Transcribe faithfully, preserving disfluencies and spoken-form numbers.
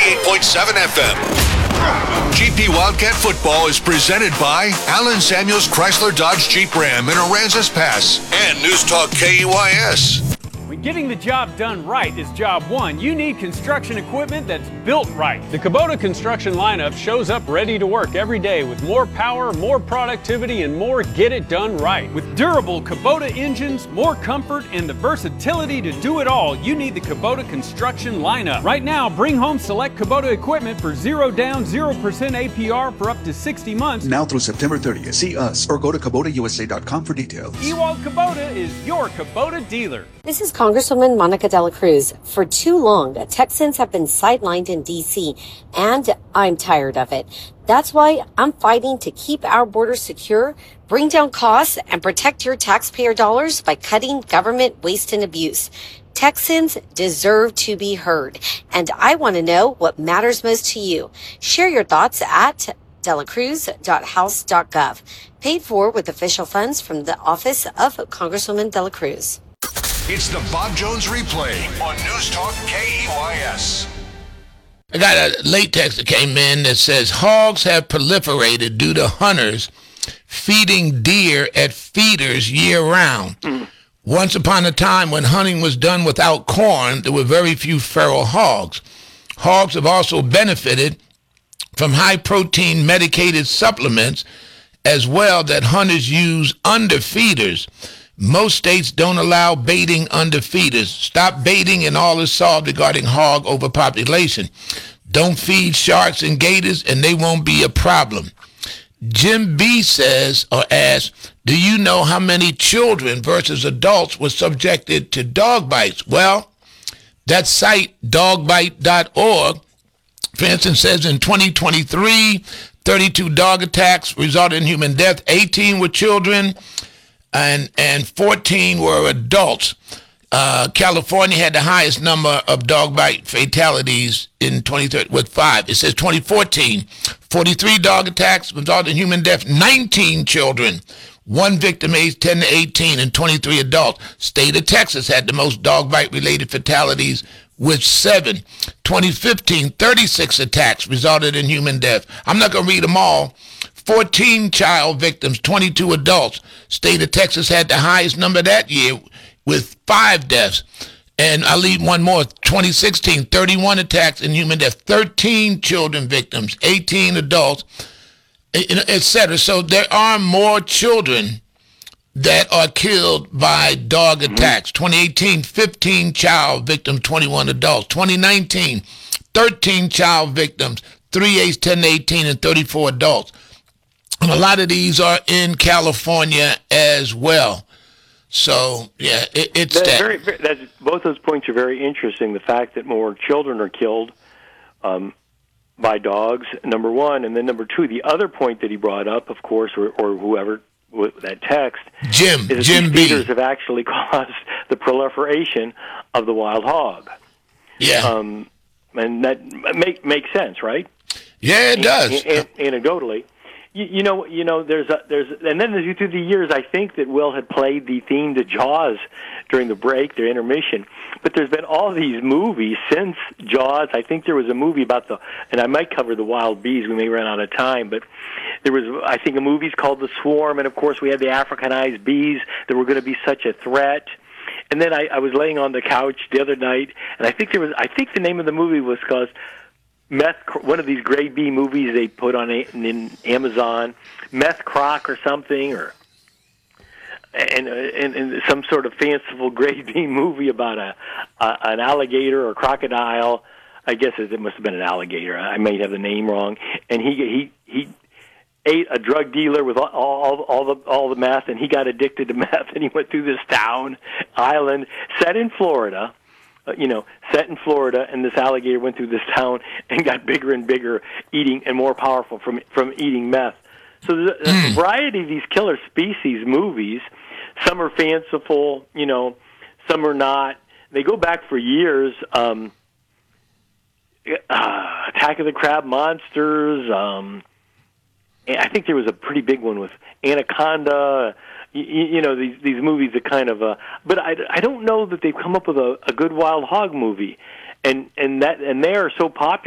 ninety-eight point seven F M. G P Wildcat Football is presented by Allen Samuels Chrysler Dodge Jeep Ram in Aransas Pass and News Talk K E Y S. When getting the job done right is job one, you need construction equipment that's built right. The Kubota construction lineup shows up ready to work every day with more power, more productivity, and more get it done right. With durable Kubota engines, more comfort, and the versatility to do it all, you need the Kubota construction lineup. Right now, bring home select Kubota equipment for zero down, zero percent A P R for up to sixty months. Now through September thirtieth. See us or go to Kubota U S A dot com for details. Ewald Kubota is your Kubota dealer. This is Congresswoman Monica De La Cruz. For too long, Texans have been sidelined in D C, and I'm tired of it. That's why I'm fighting to keep our borders secure, bring down costs, and protect your taxpayer dollars by cutting government waste and abuse. Texans deserve to be heard, and I want to know what matters most to you. Share your thoughts at delacruz dot house dot gov. Paid for with official funds from the Office of Congresswoman De La Cruz. It's the Bob Jones Replay on News Talk K E Y S. I got a late text that came in that says hogs have proliferated due to hunters feeding deer at feeders year-round. Mm. Once upon a time when hunting was done without corn, there were very few feral hogs. Hogs have also benefited from high-protein medicated supplements as well that hunters use under feeders. Most states don't allow baiting under feeders. Stop baiting and all is solved regarding hog overpopulation. Don't feed sharks and gators and they won't be a problem. Jim B says or asks, do you know how many children versus adults were subjected to dog bites? Well, that site, dog bite dot org, for instance, says in twenty twenty-three, thirty-two dog attacks resulted in human death. eighteen were children. And and fourteen were adults. Uh, California had the highest number of dog bite fatalities in twenty thirteen with five. It says twenty fourteen, forty-three dog attacks resulted in human death, nineteen children, one victim aged ten to eighteen, and twenty-three adults. State of Texas had the most dog bite related fatalities with seven. twenty fifteen, thirty-six attacks resulted in human death. I'm not going to read them all. fourteen child victims, twenty-two adults. State of Texas had the highest number that year with five deaths. And I'll leave one more. twenty sixteen, thirty-one attacks and human death, thirteen children victims, eighteen adults, et cetera. So there are more children that are killed by dog attacks. twenty eighteen, fifteen child victims, twenty-one adults. twenty nineteen, thirteen child victims, three aged ten to eighteen, and thirty-four adults. And a lot of these are in California as well. So, yeah, it, it's that's that. Very, very, that's, both those points are very interesting. The fact that more children are killed um, by dogs, number one. And then number two, the other point that he brought up, of course, or, or whoever, that text, Jim, is that Jim these B. feeders have actually caused the proliferation of the wild hog. Yeah. Um, and that make, makes sense, right? Yeah, it does. An, an, anecdotally. You, you know, you know. There's a, there's, and then as you through the years, I think that Will had played the theme to Jaws during the break, the intermission. But there's been all these movies since Jaws. I think there was a movie about the, and I might cover the wild bees. We may run out of time, but there was, I think, a movie called The Swarm, and of course we had the Africanized bees that were going to be such a threat. And then I, I was laying on the couch the other night, and I think there was, I think the name of the movie was called Meth, one of these grade B movies they put on a, in Amazon, Meth Croc or something, or and, and, and some sort of fanciful grade B movie about a, a an alligator or crocodile. I guess it, it must have been an alligator. I may have the name wrong. And he he he ate a drug dealer with all, all all the all the meth, and he got addicted to meth, and he went through this town island set in Florida. You know, set in Florida, and this alligator went through this town and got bigger and bigger, eating and more powerful from from eating meth. So there's a, a variety of these killer species movies. Some are fanciful, you know, some are not. They go back for years. Um, uh, Attack of the Crab Monsters. Um, I think there was a pretty big one with Anaconda. You, you know, these these movies are kind of, uh, but I, I don't know that they've come up with a, a good wild hog movie, and and that and they are so popular.